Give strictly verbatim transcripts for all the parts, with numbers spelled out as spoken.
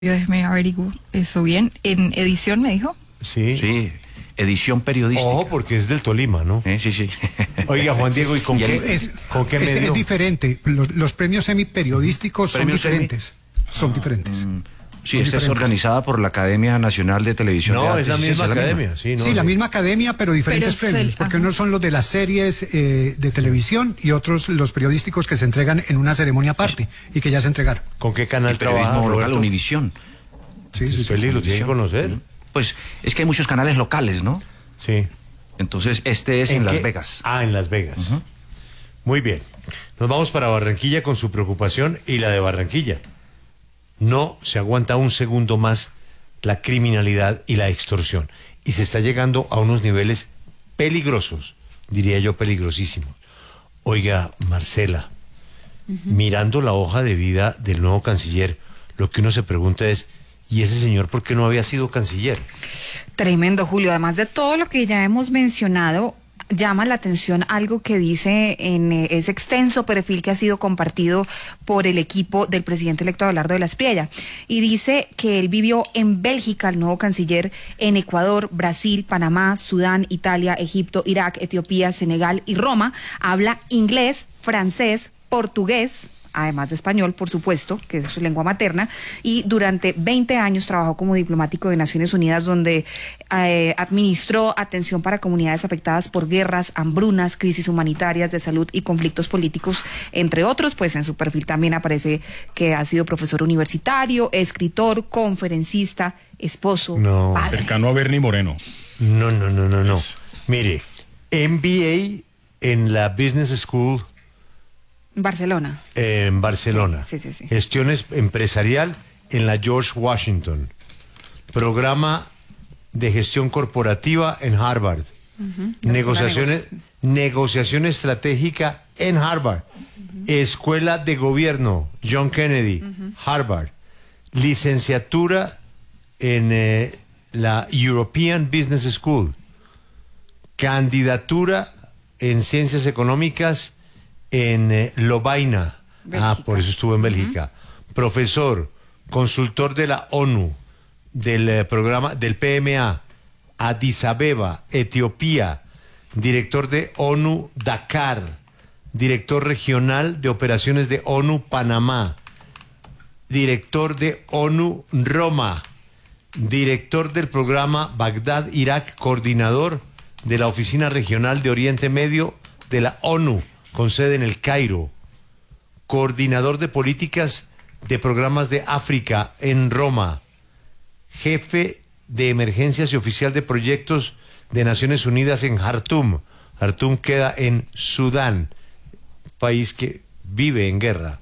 Déjeme averiguar eso bien. ¿En edición me dijo? Sí. Sí, edición periodística. Ojo, porque es del Tolima, ¿no? Eh, sí, sí. Oiga, Juan Diego, ¿y con Y qué, el- Es, con qué es, medio? es diferente. Los, los premios Emmy periodísticos son ¿Premios Emmy? diferentes. Son diferentes. Sí, Son esta es diferentes. organizada por la Academia Nacional de Televisión. de No, Artes es la y misma Ciencias, academia, sí, ¿no? Sí, la misma academia, pero diferentes Pero es premios, el- porque ajá. unos son los de las series eh, de televisión y otros los periodísticos que se entregan en una ceremonia aparte y que ya se entregaron. ¿Con qué canal El periodismo trabaja, local, Roberto? Univisión. Sí, sí, Es sí. feliz, lo tienen que conocer. Pues es que hay muchos canales locales, ¿no? Sí. Entonces, este es en, Las qué? Vegas. Ah, en Las Vegas. Muy bien. Nos vamos para Barranquilla con su preocupación y la de Barranquilla. No se aguanta un segundo más la criminalidad y la extorsión. Y se está llegando a unos niveles peligrosos, diría yo peligrosísimos. Oiga, Marcela, mirando la hoja de vida del nuevo canciller, lo que uno se pregunta es, ¿y ese señor por qué no había sido canciller? Tremendo, Julio. Además de todo lo que ya hemos mencionado, llama la atención algo que dice en eh, ese extenso perfil que ha sido compartido por el equipo del presidente electo Abelardo de la Espriella. Y dice que él vivió en Bélgica, el nuevo canciller, en Ecuador, Brasil, Panamá, Sudán, Italia, Egipto, Irak, Etiopía, Senegal y Roma. Habla inglés, francés, portugués, además de español, por supuesto, que es su lengua materna, y durante veinte años trabajó como diplomático de Naciones Unidas, donde eh, administró atención para comunidades afectadas por guerras, hambrunas, crisis humanitarias de salud y conflictos políticos, entre otros. Pues en su perfil también aparece que ha sido profesor universitario, escritor, conferencista, esposo, No. padre. Cercano a Bernie Moreno. No, no, no, no, no. Mire, M B A en la Business School Barcelona. eh, en Barcelona. Sí, sí, sí, sí. Gestiones empresarial en la George Washington. Programa de gestión corporativa en Harvard. Negociaciones, negociación estratégica en Harvard. Escuela de Gobierno John Kennedy, Harvard. Licenciatura en eh, la European Business School. Candidatura en Ciencias Económicas en eh, Lovaina. Ah, Bélgica. por eso estuvo en Bélgica. Profesor, consultor de la ONU, del eh, programa del P M A, Addis Abeba, Etiopía, director de ONU Dakar, director regional de operaciones de ONU Panamá, director de ONU Roma, director del programa Bagdad, Irak, coordinador de la Oficina Regional de Oriente Medio de la ONU, con sede en el Cairo, coordinador de políticas de programas de África en Roma, jefe de emergencias y oficial de proyectos de Naciones Unidas en Jartum. Jartum queda en Sudán, país que vive en guerra.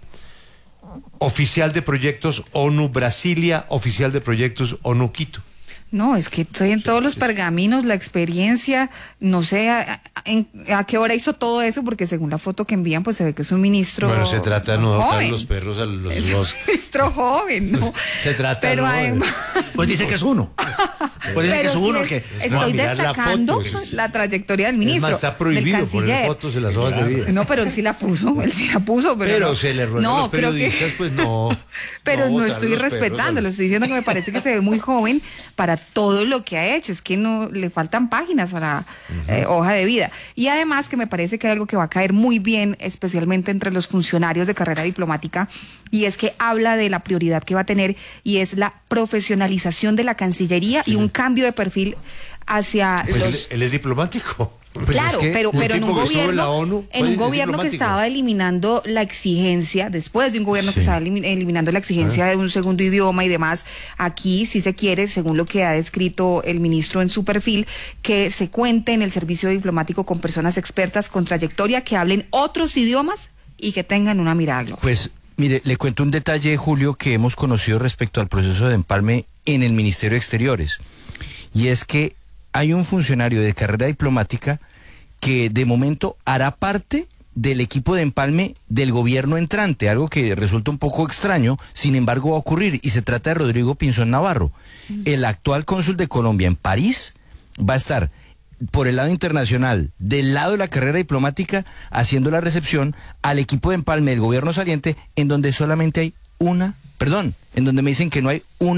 Oficial de proyectos ONU Brasilia, oficial de proyectos ONU Quito. No, es que estoy en todos los pergaminos, la experiencia, no sé a, a- en- a qué hora hizo todo eso, porque según la foto que envían, pues se ve que es un ministro Bueno, se trata de no adoptar joven. los perros a los Es dos. un ministro joven, ¿no? Se trata, Pero ¿no? además... Pues dice que es uno. Pues dice que Pero es sí uno es- que... No, estoy mirar la destacando foto, es- la trayectoria del Es ministro. más, está del prohibido poner canciller. fotos en las hojas de vida. No, pero él sí la puso, él sí la puso, pero, Pero no. se le ruega no, a los creo que- periodistas, pues no. Pero no, botar estoy los perros respetando, al- lo estoy diciendo que me parece que se ve muy joven para todo lo que ha hecho. Es que no le faltan páginas a la eh, hoja de vida. Y además que me parece que hay algo que va a caer muy bien, especialmente entre los funcionarios de carrera diplomática, y es que habla de la prioridad que va a tener, y es la profesionalización de la Cancillería y un cambio de perfil hacia Pues él, los... él es diplomático. Pues claro, es que pero, un pero en un tipo que estuvo en gobierno, la ONU, en pues, un es gobierno que diplomático. estaba eliminando la exigencia, después de un gobierno que estaba elimi- eliminando la exigencia de un segundo idioma y demás, aquí si se quiere, según lo que ha descrito el ministro en su perfil, que se cuente en el servicio diplomático con personas expertas con trayectoria que hablen otros idiomas y que tengan una mirada global. Pues mire, le cuento un detalle, Julio, que hemos conocido respecto al proceso de empalme en el Ministerio de Exteriores. Y es que hay un funcionario de carrera diplomática que de momento hará parte del equipo de empalme del gobierno entrante, algo que resulta un poco extraño, sin embargo va a ocurrir, y se trata de Rodrigo Pinzón Navarro. El actual cónsul de Colombia en París va a estar por el lado internacional, del lado de la carrera diplomática, haciendo la recepción al equipo de empalme del gobierno saliente, en donde solamente hay una, perdón, en donde me dicen que no hay una